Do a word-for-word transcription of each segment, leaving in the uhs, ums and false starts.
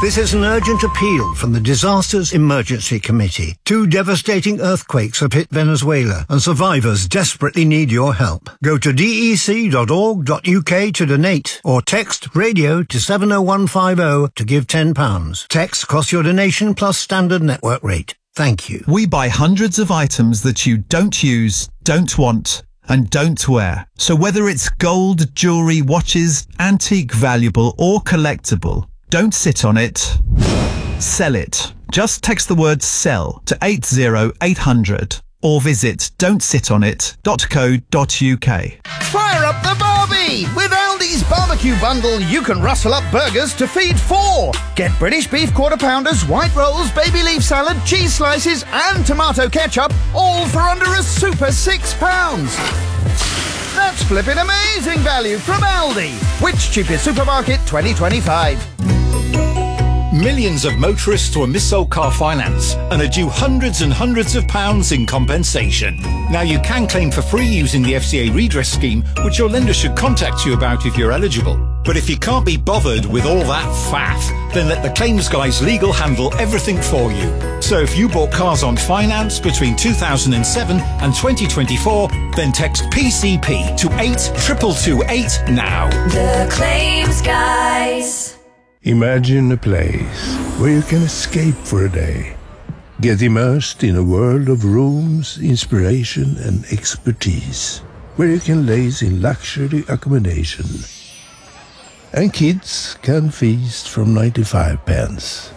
This is an urgent appeal from the Disasters Emergency Committee. Two devastating earthquakes have hit Venezuela, and survivors desperately need your help. Go to d e c dot org dot u k to donate, or text radio to seven oh one five oh to give ten pounds. Text costs your donation plus standard network rate. Thank you. We buy hundreds of items that you don't use, don't want, and don't wear. So whether it's gold, jewellery, watches, antique, valuable or collectible, don't sit on it. Sell it. Just text the word SELL to eight zero eight hundred or visit don't sit on it dot co dot u k. Fire up the Barbie! With Aldi's barbecue bundle, you can rustle up burgers to feed four. Get British beef quarter pounders, white rolls, baby leaf salad, cheese slices and tomato ketchup, all for under a super six pounds. That's flipping amazing value from Aldi. Which cheapest supermarket twenty twenty-five? Millions of motorists were mis-sold car finance and are due hundreds and hundreds of pounds in compensation. Now you can claim for free using the F C A redress scheme, which your lender should contact you about if you're eligible. But if you can't be bothered with all that faff, then let the claims guys legal handle everything for you. So if you bought cars on finance between two thousand seven and twenty twenty-four, then text P C P to eight two two two eight now. The Claims Guys. Imagine a place where you can escape for a day. Get immersed in a world of rooms, inspiration and expertise. Where you can laze in luxury accommodation. And kids can feast from ninety-five pence.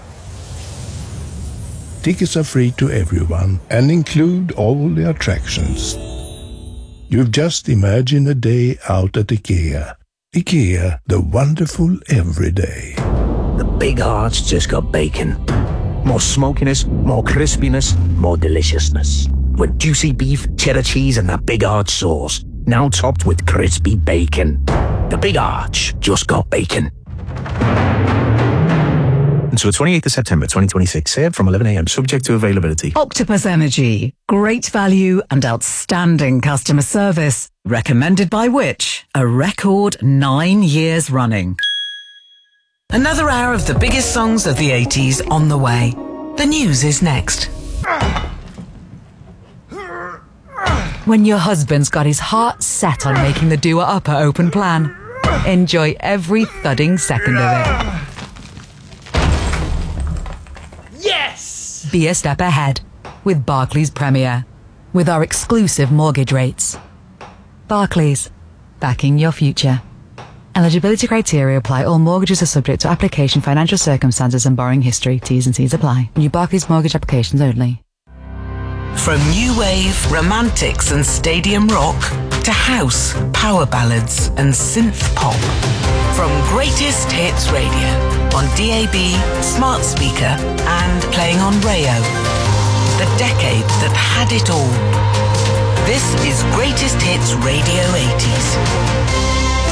Tickets are free to everyone and include all the attractions. You've just imagined a day out at IKEA. IKEA, the wonderful everyday. The Big Heart's just got bacon. More smokiness, more crispiness, more deliciousness. With juicy beef, cheddar cheese and that Big Heart sauce. Now topped with crispy bacon. The Big Arch just got bacon. Until the twenty-eighth of September twenty twenty-six, served from eleven a m, subject to availability. Octopus Energy. Great value and outstanding customer service. Recommended by which? A record nine years running. Another hour of the biggest songs of the eighties on the way. The news is next. When your husband's got his heart set on making the doer upper open plan, enjoy every thudding second of it. Yes! Be a step ahead with Barclays Premier. With our exclusive mortgage rates. Barclays, backing your future. Eligibility criteria apply. All mortgages are subject to application, financial circumstances and borrowing history. T's and C's apply. New Barclays mortgage applications only. From new wave, romantics and stadium rock to house, power ballads and synth pop. From greatest hits radio on D A B, smart speaker and playing on Rayo. The decade that had it all. This is Greatest Hits Radio eighties.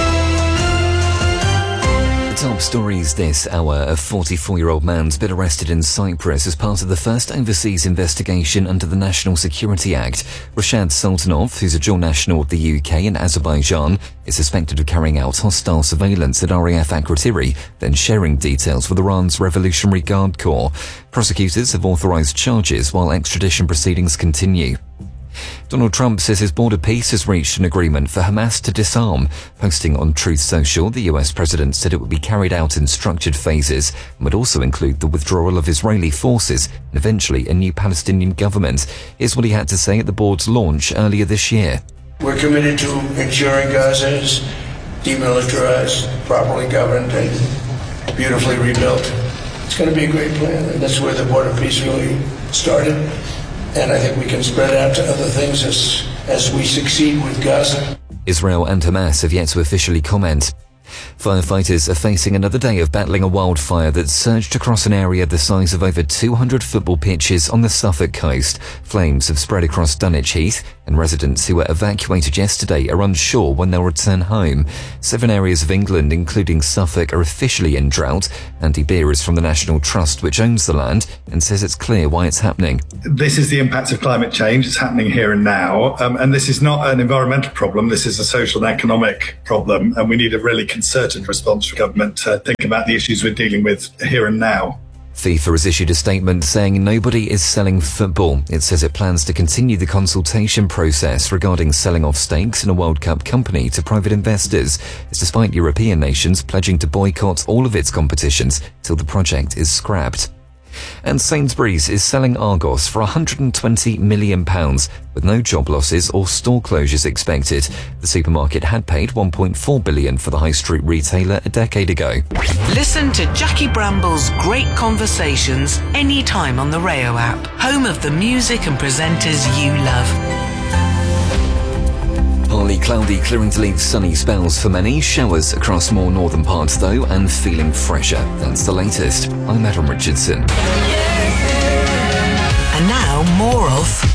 Top stories this hour. A forty-four-year-old man's been arrested in Cyprus as part of the first overseas investigation under the National Security Act. Rashad Sultanov, who's a dual national of the U K and Azerbaijan, is suspected of carrying out hostile surveillance at R A F Akrotiri, then sharing details with Iran's Revolutionary Guard Corps. Prosecutors have authorised charges while extradition proceedings continue. Donald Trump says his border peace has reached an agreement for Hamas to disarm. Posting on Truth Social, the U S president said it would be carried out in structured phases and would also include the withdrawal of Israeli forces and eventually a new Palestinian government. Here's what he had to say at the board's launch earlier this year. We're committed to ensuring Gaza is demilitarized, properly governed, and beautifully rebuilt. It's going to be a great plan, and that's where the border peace really started. And I think we can spread out to other things as, as we succeed with Gaza. Israel and Hamas have yet to officially comment. Firefighters are facing another day of battling a wildfire that surged across an area the size of over two hundred football pitches on the Suffolk coast. Flames have spread across Dunwich Heath, and residents who were evacuated yesterday are unsure when they'll return home. Seven areas of England, including Suffolk, are officially in drought. Andy Beer is from the National Trust, which owns the land, and says it's clear why it's happening. This is the impact of climate change. It's happening here and now. Um, and this is not an environmental problem. This is a social and economic problem. And we need a really concerted response for government to think about the issues we're dealing with here and now. FIFA has issued a statement saying nobody is selling football. It says it plans to continue the consultation process regarding selling off stakes in a World Cup company to private investors. It's despite European nations pledging to boycott all of its competitions till the project is scrapped. And Sainsbury's is selling Argos for one hundred twenty million pounds with no job losses or store closures expected. The supermarket had paid one point four billion pounds for the high street retailer a decade ago. Listen to Jackie Bramble's great conversations anytime on the Rayo app, home of the music and presenters you love. Partly cloudy, clearing to leave sunny spells for many. Showers across more northern parts though, and feeling fresher. That's the latest. I'm Adam Richardson. And now more of